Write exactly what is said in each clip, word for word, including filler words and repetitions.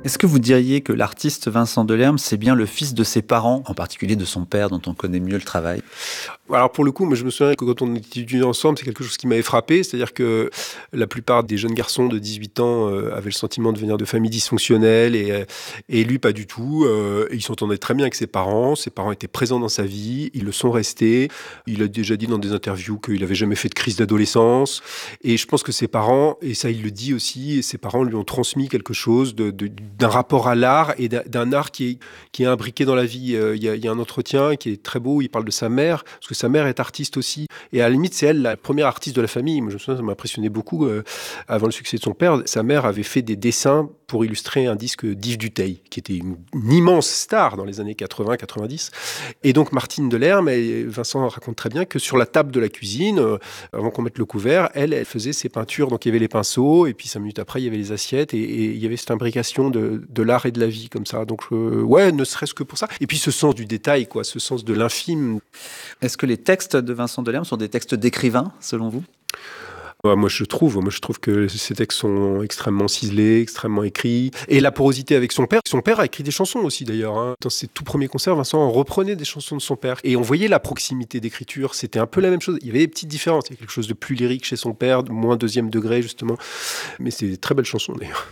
Est-ce que vous diriez que l'artiste Vincent Delerme, c'est bien le fils de ses parents, en particulier de son père, dont on connaît mieux le travail ? Alors pour le coup, moi je me souviens que quand on étudiait ensemble, c'est quelque chose qui m'avait frappé, c'est-à-dire que la plupart des jeunes garçons de dix-huit ans euh, avaient le sentiment de venir de familles dysfonctionnelles et, et lui pas du tout. Euh, il s'entendait très bien avec ses parents, ses parents étaient présents dans sa vie, ils le sont restés. Il a déjà dit dans des interviews qu'il n'avait jamais fait de crise d'adolescence et je pense que ses parents, et ça il le dit aussi, ses parents lui ont transmis quelque chose de, de, d'un rapport à l'art et d'un art qui est, qui est imbriqué dans la vie. Il y a, il y a un entretien qui est très beau, il parle de sa mère, parce que sa mère est artiste aussi. Et à la limite, c'est elle la première artiste de la famille. Moi, je me souviens, ça m'a impressionné beaucoup. Euh, avant le succès de son père, sa mère avait fait des dessins pour illustrer un disque d'Yves Duteil, qui était une, une immense star dans les années quatre-vingts quatre-vingt-dix. Et donc, Martine Delerme, et Vincent raconte très bien que sur la table de la cuisine, euh, avant qu'on mette le couvert, elle, elle faisait ses peintures. Donc, il y avait les pinceaux, et puis cinq minutes après, il y avait les assiettes, et, et il y avait cette imbrication de, de l'art et de la vie, comme ça. Donc, euh, ouais, ne serait-ce que pour ça. Et puis, ce sens du détail, quoi, ce sens de l'infime. Est-ce que les textes de Vincent Delerme sont des textes d'écrivain, selon vous ? Moi, je trouve, moi, je trouve que ces textes sont extrêmement ciselés, extrêmement écrits. Et la porosité avec son père. Son père a écrit des chansons aussi, d'ailleurs. Hein. Dans ses tout premiers concerts, Vincent reprenait des chansons de son père. Et on voyait la proximité d'écriture. C'était un peu la même chose. Il y avait des petites différences. Il y a quelque chose de plus lyrique chez son père, de moins deuxième degré, justement. Mais c'est des très belles chansons, d'ailleurs.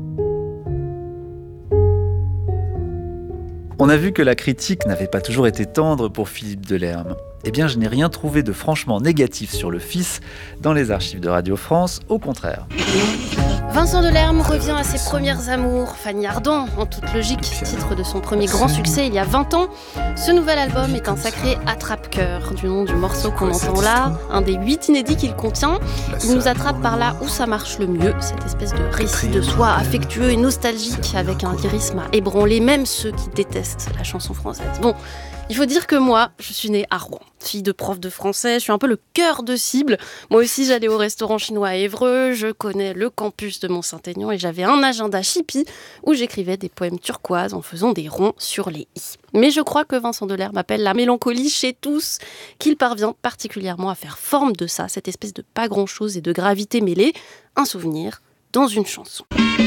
On a vu que la critique n'avait pas toujours été tendre pour Philippe Delerme. Eh bien, je n'ai rien trouvé de franchement négatif sur le fils dans les archives de Radio France, au contraire. Vincent Delerme revient à ses premières amours, Fanny Ardant, en toute logique, titre de son premier grand succès il y a vingt ans. Ce nouvel album est un sacré attrape-cœur, du nom du morceau qu'on entend là, un des huit inédits qu'il contient. Il nous attrape par là où ça marche le mieux, cette espèce de récit de soi affectueux et nostalgique, avec un lyrisme à ébranler même ceux qui détestent la chanson française. Bon, il faut dire que moi, je suis née à Rouen. Fille de prof de français, je suis un peu le cœur de cible. Moi aussi, j'allais au restaurant chinois à Évreux, je connais le campus de Mont-Saint-Aignan et j'avais un agenda chippie où j'écrivais des poèmes turquoises en faisant des ronds sur les i. Mais je crois que Vincent Delerme appelle la mélancolie chez tous, qu'il parvient particulièrement à faire forme de ça, cette espèce de pas grand-chose et de gravité mêlée, un souvenir dans une chanson.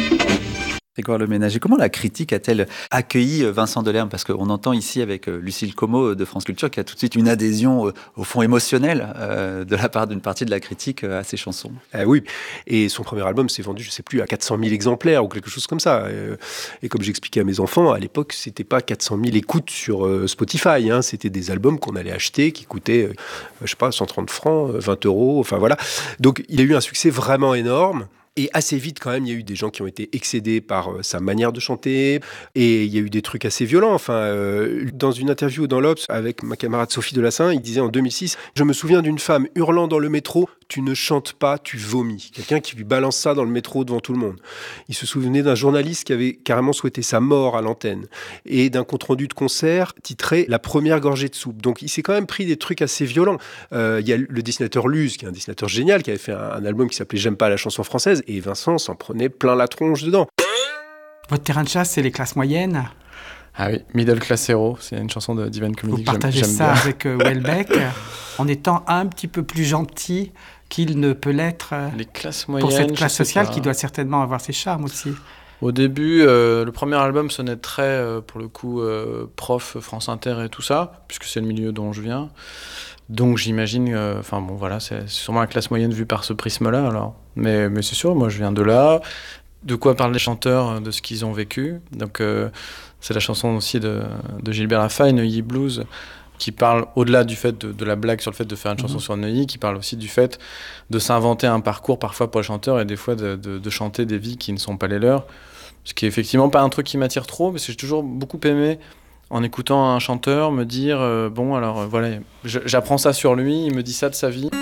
Grégoire Leménager, comment la critique a-t-elle accueilli Vincent Delerme ? Parce qu'on entend ici avec Lucille Como de France Culture qu'il y a tout de suite une adhésion au fond émotionnelle euh, de la part d'une partie de la critique à ses chansons. Ah oui, et son premier album s'est vendu, je ne sais plus, à quatre cent mille exemplaires ou quelque chose comme ça. Et comme j'expliquais à mes enfants, à l'époque, c'était pas quatre cent mille écoutes sur Spotify, hein. C'était des albums qu'on allait acheter qui coûtaient, euh, je sais pas, cent trente francs, vingt euros, enfin voilà. Donc il a eu un succès vraiment énorme. Et assez vite, quand même, il y a eu des gens qui ont été excédés par euh, sa manière de chanter. Et il y a eu des trucs assez violents. Enfin, euh, dans une interview dans l'Obs avec ma camarade Sophie Delassin, il disait en deux mille six « Je me souviens d'une femme hurlant dans le métro « Tu ne chantes pas, tu vomis ». Quelqu'un qui lui balance ça dans le métro devant tout le monde. Il se souvenait d'un journaliste qui avait carrément souhaité sa mort à l'antenne. Et d'un compte-rendu de concert titré « La première gorgée de soupe ». Donc, il s'est quand même pris des trucs assez violents. Euh, il y a le dessinateur Luz, qui est un dessinateur génial, qui avait fait un, un album qui s'appelait « J'aime pas la chanson française ». Et Vincent s'en prenait plein la tronche dedans. Votre terrain de chasse, c'est les classes moyennes ? Ah oui, Middle Class Hero, c'est une chanson de Divine Comedy. Vous partagez j'aime, j'aime ça bien. avec euh, Houellebecq, en étant un petit peu plus gentil qu'il ne peut l'être euh, les classes moyennes, pour cette classe sociale pas. Qui doit certainement avoir ses charmes aussi. Au début, euh, le premier album sonnait très, euh, pour le coup, euh, prof, France Inter et tout ça, puisque c'est le milieu dont je viens. Donc j'imagine, enfin euh, bon voilà, c'est, c'est sûrement la classe moyenne vue par ce prisme-là alors. Mais, mais c'est sûr, moi je viens de là. De quoi parlent les chanteurs, de ce qu'ils ont vécu. Donc euh, c'est la chanson aussi de, de Gilbert Lafay, Neuilly Blues, qui parle au-delà du fait de, de la blague sur le fait de faire une chanson mmh. sur Neuilly, qui parle aussi du fait de s'inventer un parcours parfois pour les chanteurs et des fois de, de, de chanter des vies qui ne sont pas les leurs. Ce qui est effectivement pas un truc qui m'attire trop, parce que j'ai toujours beaucoup aimé en écoutant un chanteur me dire euh, bon alors euh, voilà, je, j'apprends ça sur lui, il me dit ça de sa vie.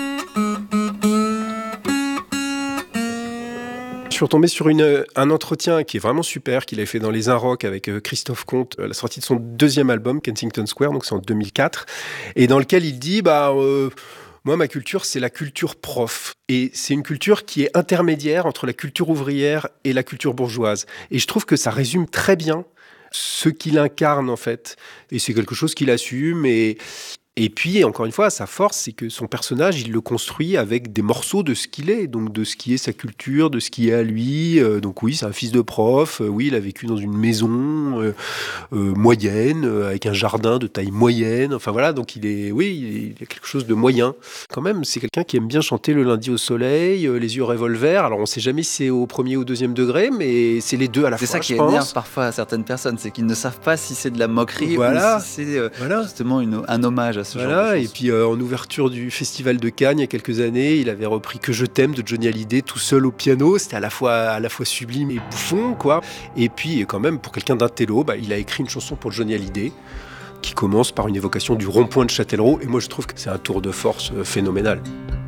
Je suis retombé sur une, un entretien qui est vraiment super, qu'il avait fait dans Les Inrocks avec Christophe Comte, à la sortie de son deuxième album, Kensington Square, donc c'est en deux mille quatre, et dans lequel il dit bah euh, moi ma culture c'est la culture prof, et c'est une culture qui est intermédiaire entre la culture ouvrière et la culture bourgeoise, et je trouve que ça résume très bien ce qu'il incarne en fait, et c'est quelque chose qu'il assume, et Et puis, encore une fois, sa force, c'est que son personnage, il le construit avec des morceaux de ce qu'il est, donc de ce qui est sa culture, de ce qui est à lui. Euh, donc oui, c'est un fils de prof, euh, oui, il a vécu dans une maison euh, euh, moyenne, euh, avec un jardin de taille moyenne, enfin voilà, donc il est, oui, il a quelque chose de moyen. Quand même, c'est quelqu'un qui aime bien chanter Le lundi au soleil, euh, Les yeux revolver, alors on ne sait jamais si c'est au premier ou au deuxième degré, mais c'est les deux à la C'est fois, ça qui je pense. énerve parfois à certaines personnes, c'est qu'ils ne savent pas si c'est de la moquerie Voilà. ou si c'est euh, Voilà. justement une, un hommage à ce Voilà, genre de et choses. puis euh, en ouverture du Festival de Cannes il y a quelques années, il avait repris Que je t'aime de Johnny Hallyday tout seul au piano. C'était à la fois, à la fois sublime et bouffon, quoi. Et puis quand même, pour quelqu'un d'un télo, bah, il a écrit une chanson pour Johnny Hallyday qui commence par une évocation du rond-point de Châtellerault. Et moi, je trouve que c'est un tour de force euh, phénoménal.